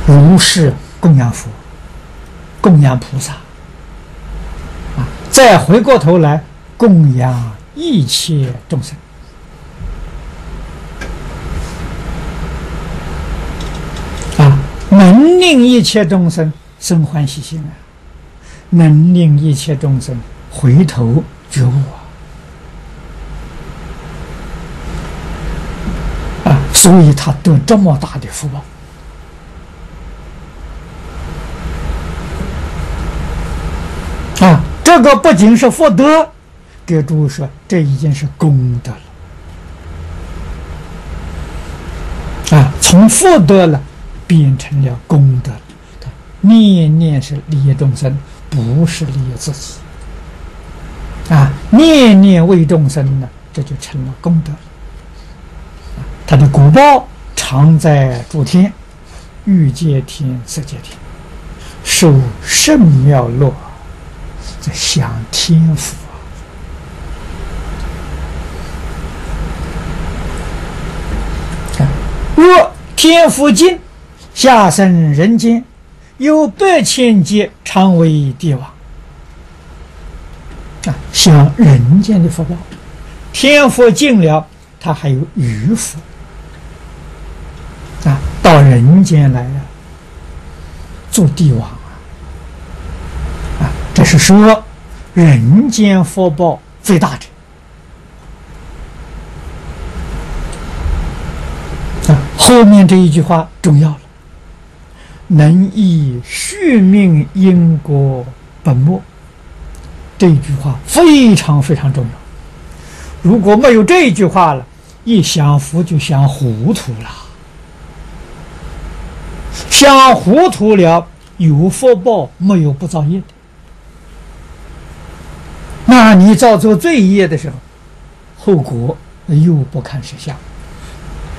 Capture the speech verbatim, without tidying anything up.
如是供养佛、供养菩萨，啊，再回过头来供养一切众生。啊，能令一切众生生欢喜心啊，能令一切众生回头觉悟啊，啊，所以他得这么大的福报。啊，这个不仅是福德，给诸位说，这已经是功德了。啊，从福德了变成了功德了。念念是利益众生，不是利益自己。啊，念念为众生呢，这就成了功德了。啊，他的果报常在诸天、欲界天、色界天，受甚妙乐。在享天福啊！若天福尽，下生人间，有百千劫常为帝王啊！享人间的福报，天福尽了，他还有余福啊，到人间来啊，做帝王。这是说人间福报最大者啊！后面这一句话重要了，能以续命因果本末，这一句话非常非常重要。如果没有这一句话了，一享福就享糊涂了，享糊涂了，有福报没有不造业的。那你造作罪业的时候，后果又不堪设想。